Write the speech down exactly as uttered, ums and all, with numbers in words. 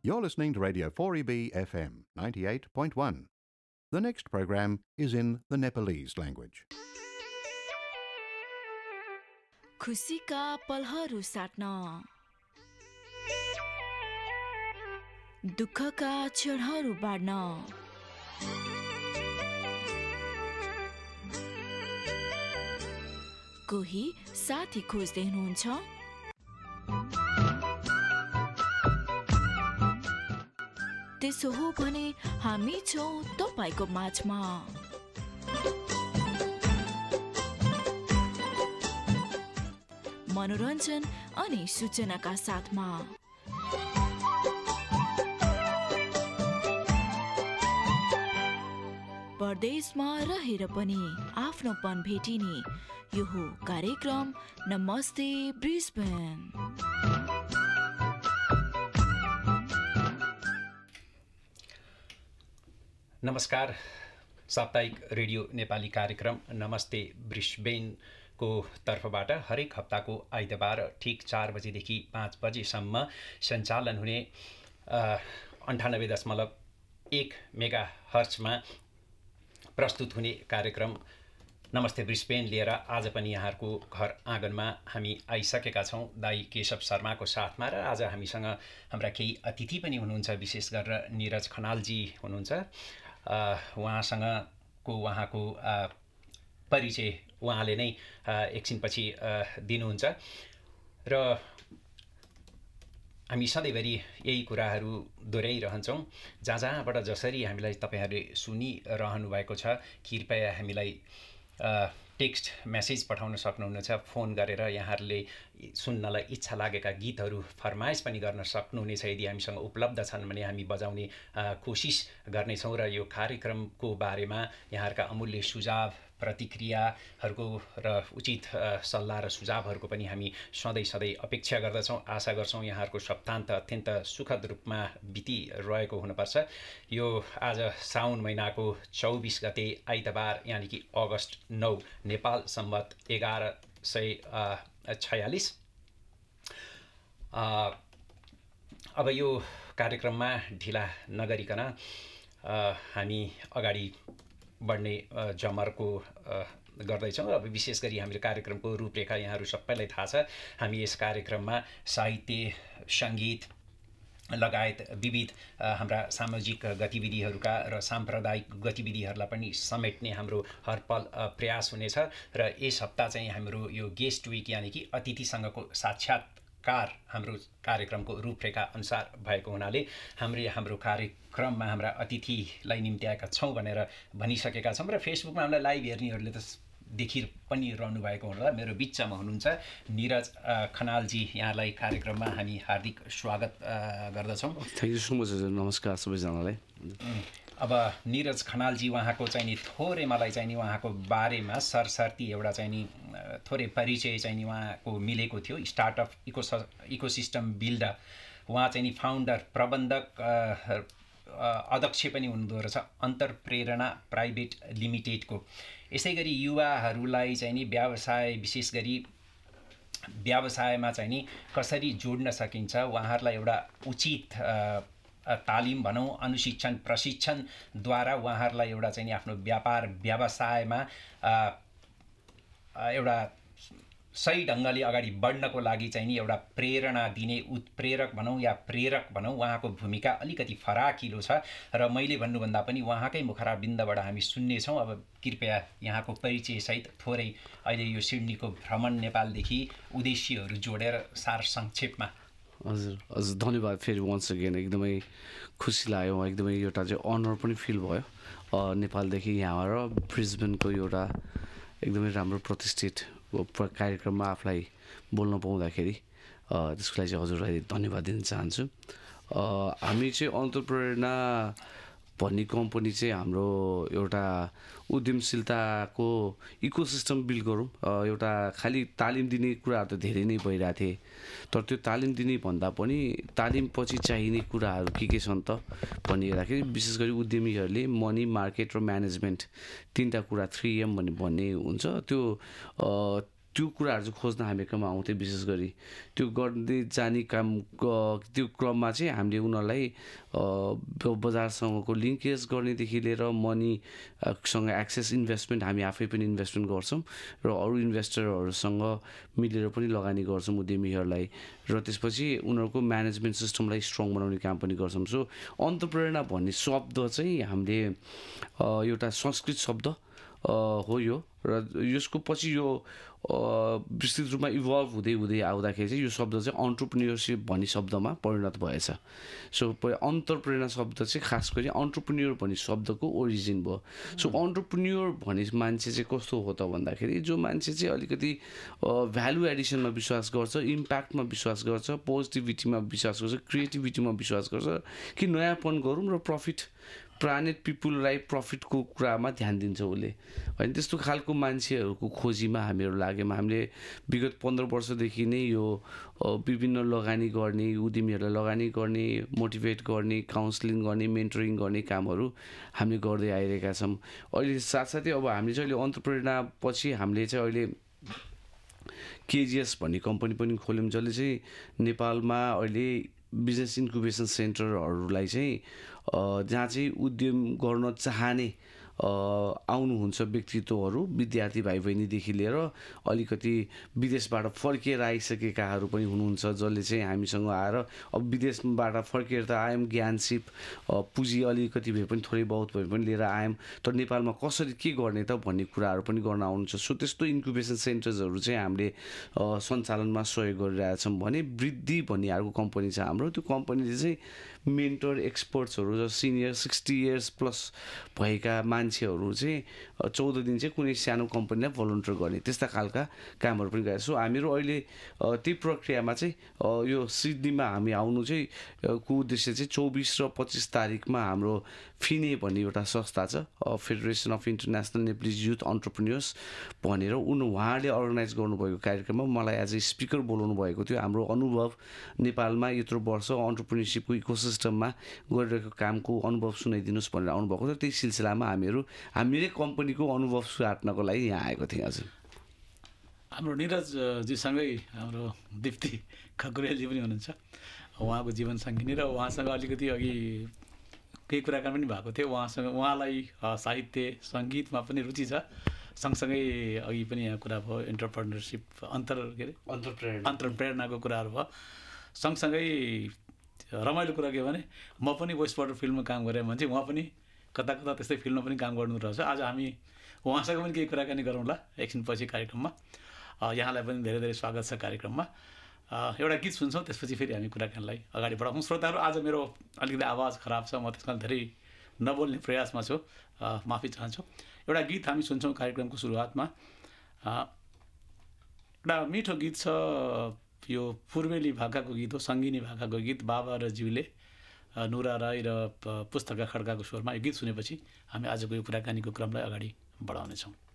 You're listening to Radio four E B F M ninety-eight point one. The next program is in the Nepalese language. खुसीका पलहरू साट्न, दुःखका क्षणहरू बाँड्न, कोही साथी खोज्दै हुनुहुन्छ? त्यसो हो भने हामी छौं तपाईको माझमा। मनोरञ्जन अनि सूचनाका साथमा। परदेशमा रहेर पनि आफ्नोपन भेटिने यो हो कार्यक्रम नमस्ते ब्रिस्बेन। नमस्कार, साप्ताहिक रेडियो नेपाली कार्यक्रम नमस्ते ब्रिस्बेन को तर्फबाट हरेक हप्ताको आइतबार ठिक चार बजेदेखि पाँच बजेसम्म सञ्चालन हुने अन्ठानब्बे दशमलव एक मेगा हर्चमा प्रस्तुत हुने कार्यक्रम नमस्ते ब्रिस्बेन लिएर आज पनि यहाँहरूको घर आँगनमा हामी आइसकेका छौँ दाई केशव शर्माको साथमा। र आज हामीसँग हाम्रा केही अतिथि पनि हुनुहुन्छ, विशेष गरेर निरज खनालजी हुनुहुन्छ। उहाँसँगको उहाँको परिचय उहाँले नै एकछिनपछि दिनुहुन्छ र हामी सधैँभरि यही कुराहरू दोहोऱ्याइरहन्छौँ। जहाँ जहाँबाट जसरी हामीलाई तपाईँहरूले सुनिरहनु भएको छ, कृपया हामीलाई टेक्स्ट मेसेज पठाउन सक्नुहुनेछ। फोन गरेर यहाँहरूले सुन्नलाई इच्छा लागेका गीतहरू फरमाइस पनि गर्न सक्नुहुनेछ। यदि हामीसँग उपलब्ध छन् भने हामी बजाउने कोसिस गर्नेछौँ र यो कार्यक्रमको बारेमा यहाँहरूका अमूल्य सुझाव प्रतिक्रियाहरूको र उचित सल्लाह र सुझावहरूको पनि हामी सधैँ सधैँ अपेक्षा गर्दछौँ। आशा गर्छौँ यहाँहरूको सप्ताहन्त अत्यन्त सुखद रूपमा बितिरहेको हुनुपर्छ। यो आज साउन महिनाको चौबिस गते आइतबार यानि कि अगस्त नौ नेपाल सम्वत एघार सय छयालिस। अब यो कार्यक्रममा ढिला नगरिकन हामी अगाडि बढ्ने जमर्को गर्दैछौँ। अब विशेष गरी हामीले कार्यक्रमको रूपरेखा यहाँहरू सबैलाई थाहा छ। हामी यस कार्यक्रममा साहित्य, सङ्गीत लगायत विविध हाम्रा सामाजिक गतिविधिहरूका र साम्प्रदायिक गतिविधिहरूलाई पनि समेट्ने हाम्रो हरपल प्रयास हुनेछ। र यस हप्ता चाहिँ हाम्रो यो गेस्ट विक यानि कि अतिथिसँगको साक्षात्कार हाम्रो कार्यक्रमको रूपरेखा अनुसार भएको हुनाले हामीले हाम्रो कार्यक्रममा हाम्रा अतिथिलाई निम्त्याएका छौँ भनेर भनिसकेका छौँ। र फेसबुकमा हामीलाई लाइभ हेर्नेहरूले त देखि पनि रहनु भएको होला। मेरो बिचमा हुनुहुन्छ निरज खनालजी, यहाँलाई कार्यक्रममा हामी हार्दिक स्वागत गर्दछौँ। थ्याङ्क यू सो मच हजुर। नमस्कार सबैजनालाई। अब निरज खनालजी, उहाँको चाहिँ नि थोरै मलाई चाहिँ नि उहाँको बारेमा सरसर्ती एउटा चाहिँ नि थोरै परिचय चाहिँ नि उहाँको मिलेको थियो। स्टार्टअप इको इकोसिस्टम बिल्डर, उहाँ चाहिँ नि फाउन्डर, प्रबन्धक, अध्यक्ष पनि हुनुहुँदो रहेछ अन्तरप्रेरणा प्राइभेट लिमिटेडको। यसै गरी युवाहरूलाई चाहिँ नि व्यवसाय, विशेष गरी व्यवसायमा चाहिँ नि कसरी जोड्न सकिन्छ, उहाँहरूलाई एउटा उचित तालिम भनौँ, अनुशिक्षण प्रशिक्षणद्वारा उहाँहरूलाई एउटा चाहिँ नि आफ्नो व्यापार व्यवसायमा एउटा सही ढङ्गले अगाडि बढ्नको लागि चाहिँ नि एउटा प्रेरणा दिने उत्प्रेरक भनौँ या प्रेरक भनौँ, उहाँको भूमिका अलिकति फराकिलो छ। र मैले भन्नुभन्दा पनि उहाँकै मुखराबिन्दबाट हामी सुन्नेछौँ। अब कृपया यहाँको परिचयसहित थोरै अहिले यो सिडनीको भ्रमण नेपालदेखि उद्देश्यहरू जोडेर सार संक्षेपमा। हजुर हजुर धन्यवाद फेरि वन्स अगेन। एकदमै खुसी लाग्यो, एकदमै एउटा चाहिँ अनर पनि फिल भयो नेपालदेखि यहाँ र ब्रिस्बेनको एउटा एकदमै राम्रो प्रतिष्ठित कार्यक्रममा आफूलाई बोल्न पाउँदाखेरि त्यसको लागि चाहिँ हजुरलाई धन्यवाद दिन चाहन्छु। हामी चाहिँ अन्तरप्रेरणा भन्ने कम्पनी चाहिँ हाम्रो एउटा उद्यमशीलताको इकोसिस्टम बिल्ड गरौँ। एउटा खालि तालिम दिने कुराहरू त धेरै नै भइरहेको थिए, तर त्यो तालिम दिने भन्दा पनि तालिमपछि चाहिने कुराहरू के के छन् त भन्ने हेर्दाखेरि विशेष गरी उद्यमीहरूले मनी, मार्केट र म्यानेजमेन्ट तिनवटा कुरा थ्री एम भन्ने भन्ने हुन्छ। त्यो त्यो कुराहरू चाहिँ खोज्न हामीहरूकोमा आउँथ्यो विशेष गरी त्यो गर्दै जाने काम त्यो क्रममा चाहिँ हामीले उनीहरूलाई बजारसँगको लिङ्केज गर्नेदेखि लिएर मनीसँग एक्सेस इन्भेस्टमेन्ट हामी आफै पनि इन्भेस्टमेन्ट गर्छौँ र अरू इन्भेस्टरहरूसँग मिलेर पनि लगानी गर्छौँ उद्यमीहरूलाई र त्यसपछि उनीहरूको म्यानेजमेन्ट सिस्टमलाई स्ट्रङ बनाउने काम पनि गर्छौँ। सो अन्त्रप्रेरणा भन्ने शब्द चाहिँ हामीले एउटा संस्कृत शब्द हो यो र यसको पछि यो विस्तृत रूपमा इभल्भ हुँदै हुँदै आउँदाखेरि चाहिँ यो शब्द चाहिँ अन्टरप्रेन्योरसिप भन्ने शब्दमा परिणत भएछ। सो अन्त्रप्रेरणा शब्द चाहिँ खास गरी अन्टरप्रेन्योर भन्ने शब्दको ओरिजिन भयो। सो अन्टरप्रेन्योर भन्ने मान्छे चाहिँ कस्तो हो त भन्दाखेरि जो मान्छे चाहिँ अलिकति भ्यालु एडिसनमा विश्वास गर्छ, इम्प्याक्टमा विश्वास गर्छ, पोजिटिभिटीमा विश्वास गर्छ, क्रिएटिभिटीमा विश्वास गर्छ कि नयाँपन गरौँ र प्रफिट प्लानेट पिपुललाई प्रफिटको कुरामा ध्यान दिन्छ उसले होइन। त्यस्तो खालको मान्छेहरूको खोजीमा हामीहरू लाग्यौँ। हामीले विगत पन्ध्र वर्षदेखि नै यो विभिन्न लगानी गर्ने, उद्यमीहरूलाई लगानी गर्ने, मोटिभेट गर्ने, काउन्सिलिङ गर्ने, मेन्टरिङ गर्ने कामहरू हामीले गर्दै आइरहेका छौँ। अहिले साथसाथै अब हामीले चाहिँ अहिले अन्त्रप्रेरणा पछि हामीले चाहिँ अहिले केजिएस भन्ने कम्पनी पनि खोल्यौँ जसले चाहिँ नेपालमा अहिले बिजनेस इन्क्युबेसन सेन्टरहरूलाई चाहिँ जहाँ चाहिँ उद्यम गर्न चाहने आउनुहुन्छ व्यक्तित्वहरू, विद्यार्थी भाइ बहिनीदेखि लिएर अलिकति विदेशबाट फर्किएर आइसकेकाहरू पनि हुनुहुन्छ जसले चाहिँ हामीसँग आएर अब विदेशबाट फर्किएर त आयौँ, ज्ञान सिप पुँजी अलिकति भए पनि थोरै बहुत भए पनि लिएर आयौँ, तर नेपालमा कसरी के गर्ने त भन्ने कुराहरू पनि गर्न आउनुहुन्छ। सो त्यस्तो इन्क्युबेसन सेन्टर्सहरू चाहिँ हामीले सञ्चालनमा सहयोग गरिरहेछौँ। भने वृद्धि भन्ने अर्को कम्पनी छ हाम्रो। त्यो कम्पनीले चाहिँ मेन्टर एक्सपर्ट्सहरू जो सिनियर सिक्सटी इयर्स प्लस भएका मान्छेहरू चाहिँ चौध दिन चाहिँ कुनै सानो कम्पनीलाई भलन्टियर गर्ने त्यस्ता खालका कामहरू पनि गरेको। सो हामीहरू अहिले त्यही प्रक्रियामा चाहिँ यो सिडनीमा हामी आउनु चाहिँ को उद्देश्य चाहिँ चौबिस र पच्चिस तारिकमा हाम्रो फिने भन्ने एउटा संस्था छ, federation of international Nepalese youth अन्टरप्रेन्योर्स भनेर उन उहाँले अर्गनाइज गर्नुभएको कार्यक्रममा मलाई एज ए स्पिकर बोलाउनु भएको थियो। हाम्रो अनुभव नेपालमा यत्रो वर्ष अन्टरप्रेन्योरसिपको इकोसिस्टममा गरिरहेको कामको अनुभव सुनाइदिनुहोस् भनेर आउनुभएको थियो। त्यही सिलसिलामा हामीहरू हामीरै कम्पनीको अनुभव सुहाट्नको लागि यहाँ आएको थिएँ। हजुर, हाम्रो निरजजीसँगै हाम्रो दिप्ती खकुरेलजी पनि हुनुहुन्छ, उहाँको जीवन सङ्गिनी र उहाँसँग अलिकति अघि केही कुराकानी पनि भएको थियो। उहाँसँग उहाँलाई साहित्य सङ्गीतमा पनि रुचि छ, सँगसँगै अघि पनि यहाँ कुरा भयो एन्टरप्रेन्योरसिप अन्तर के अरे अन्त्रप्रेरणा अन्त्रप्रेरणाको कुराहरू भयो। सँगसँगै रमाइलो कुरा के भने म पनि वेस्ट वाटर फिल्डमा काम गरेँ भने चाहिँ उहाँ पनि कता कता त्यस्तै फिल्डमा पनि काम गर्नु रहेछ। आज हामी उहाँसँग पनि केही कुराकानी गरौँला एकछिनपछि कार्यक्रममा। यहाँलाई पनि धेरै धेरै स्वागत छ कार्यक्रममा। एउटा गीत सुन्छौँ, त्यसपछि फेरि हामी कुराकानीलाई अगाडि बढाउँछौँ। श्रोताहरू, आज मेरो अलिकति आवाज खराब छ, म त्यसमा धेरै नबोल्ने प्रयासमा छु, माफी चाहन्छु। एउटा गीत हामी सुन्छौँ कार्यक्रमको सुरुवातमा। एउटा मिठो गीत छ, यो पूर्वेली भाकाको गीत हो, सङ्गिनी भाकाको गीत, बाबा र ज्यूले, नुरा राई र पुस्तका खड्काको स्वरमा। यो गीत सुनेपछि हामी आजको यो कुराकानीको क्रमलाई अगाडि बढाउनेछौँ।